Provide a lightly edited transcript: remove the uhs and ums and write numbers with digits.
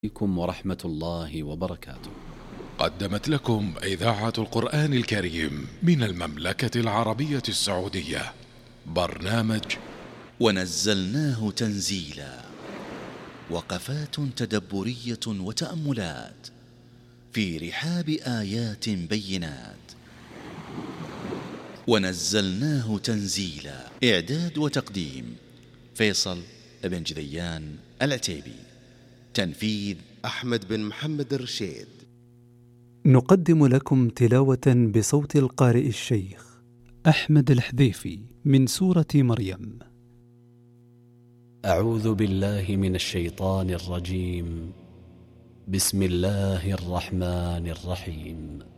عليكم ورحمة الله وبركاته. قدمت لكم إذاعة القرآن الكريم من المملكة العربية السعودية برنامج ونزلناه تنزيلا، وقفات تدبرية وتأملات في رحاب آيات بينات. ونزلناه تنزيلا، إعداد وتقديم فيصل بن جذيان العتيبي، تنفيذ أحمد بن محمد الرشيد. نقدم لكم تلاوة بصوت القارئ الشيخ أحمد الحذيفي من سورة مريم. أعوذ بالله من الشيطان الرجيم. بسم الله الرحمن الرحيم.